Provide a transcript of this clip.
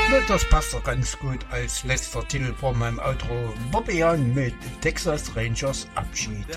Das passt doch ganz gut als letzter Titel von meinem Outro. Bobby Young mit Texas Rangers Abschied.